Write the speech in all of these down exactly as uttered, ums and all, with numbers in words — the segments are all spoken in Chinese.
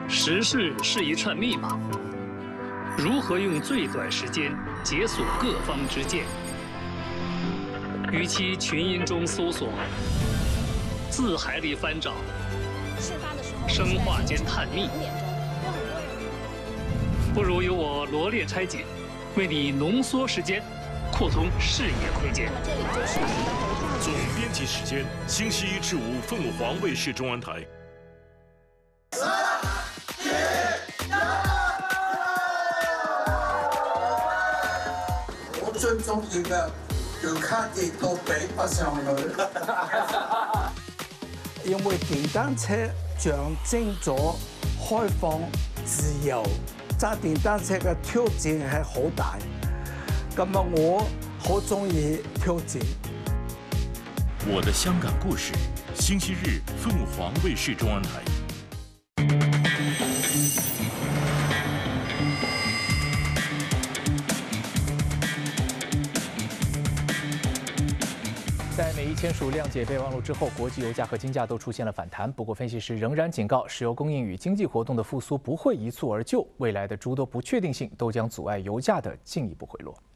时事是一串密码，如何用最短时间解锁各方之见？与其群音中搜索，字海里翻找， 事发的时候， 生化间探秘，不如由我罗列拆解，为你浓缩时间，扩充视野空间。 这里就是总编辑时间，星期一至五凤凰卫视中央台。 我最中意嘅叫卡跌到比不上女，因為電單車象徵咗開放、自由，揸電單車嘅挑戰係好大。咁啊，我好中意挑戰。 我的香港故事，星期日凤凰卫视中央台。 在美伊签署谅解备忘录之后，国际油价和金价都出现了反弹。不过，分析师仍然警告，石油供应与经济活动的复苏不会一蹴而就，未来的诸多不确定性都将阻碍油价的进一步回落。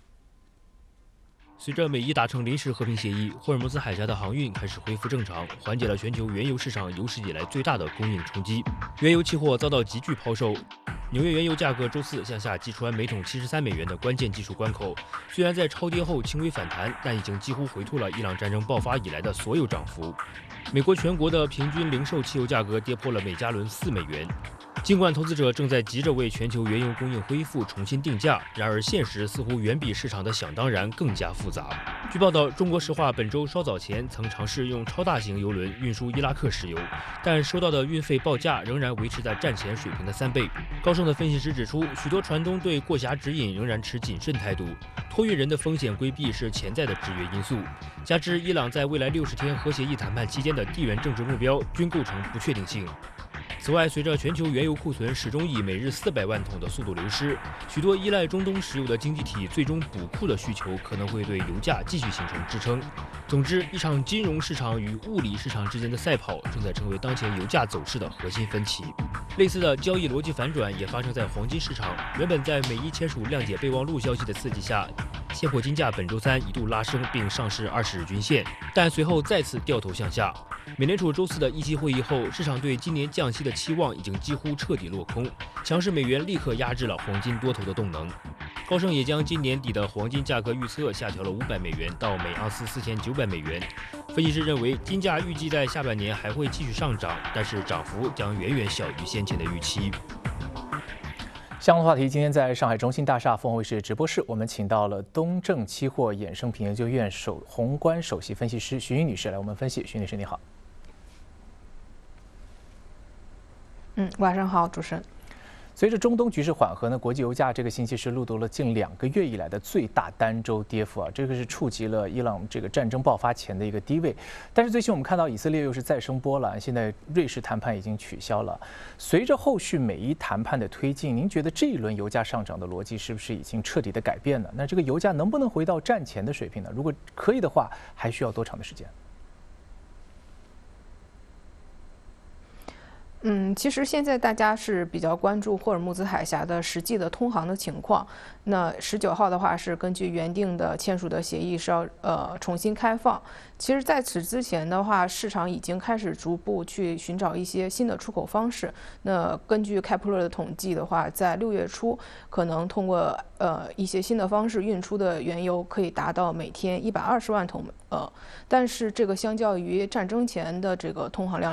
随着美伊达成临时和平协议，霍尔木兹海峡的航运开始恢复正常，缓解了全球原油市场有史以来最大的供应冲击。原油期货遭到急剧抛售，纽约原油价格周四向下击穿每桶七十三美元的关键技术关口。虽然在超跌后轻微反弹，但已经几乎回吐了伊朗战争爆发以来的所有涨幅。美国全国的平均零售汽油价格跌破了每加仑四美元。尽管投资者正在急着为全球原油供应恢复重新定价，然而现实似乎远比市场的想当然更加复杂。据报道，中国石化本周稍早前曾尝试用超大型油轮运输伊拉克石油，但收到的运费报价仍然维持在战前水平的三倍。高盛的分析师指出，许多船东对过峡指引仍然持谨慎态度，托运人的风险规避是潜在的制约因素。加之伊朗在未来六十天核协议谈判期间的地缘政治目标均构成不确定性。此外，随着全球原油库存始终以每日四百万桶的速度流失，许多依赖中东石油的经济体最终补库的需求可能会对油价继续形成支撑。总之，一场金融市场与物理市场之间的赛跑正在成为当前油价走势的核心分歧。类似的交易逻辑反转也发生在黄金市场。原本在美伊签署谅解备忘录消息的刺激下，现货金价本周三一度拉升并上试二十日均线，但随后再次掉头向下。美联储周四的议息会议后，市场对今年降息的期望已经几乎彻底落空，强势美元立刻压制了黄金多头的动能。高盛也将今年底的黄金价格预测下调了五百美元到每盎司四千九百美元。分析师认为，金价预计在下半年还会继续上涨，但是涨幅将远远小于先前的预期。 相同话题，今天在上海中心大厦凤凰卫视直播室，我们请到了东证期货衍生品研究院首宏观首席分析师徐云女士来我们分析。徐女士，你好。 嗯，晚上好，主持人。 随着中东局势缓和呢，国际油价这个星期是录得了近两个月以来的最大单周跌幅啊，这个是触及了伊朗这个战争爆发前的一个低位。但是最近我们看到以色列又是再生波澜，现在瑞士谈判已经取消了。随着后续美伊谈判的推进，您觉得这一轮油价上涨的逻辑是不是已经彻底的改变了？那这个油价能不能回到战前的水平呢？如果可以的话，还需要多长的时间？ 嗯，其实现在大家是比较关注霍尔木兹海峡的实际的通航的情况。那十九号的话是根据原定的签署的协议是要呃重新开放。其实在此之前的话，市场已经开始逐步去寻找一些新的出口方式。那根据开普勒的统计的话，在六月初可能通过呃一些新的方式运出的原油可以达到每天一百二十万桶呃，但是这个相较于战争前的这个通航量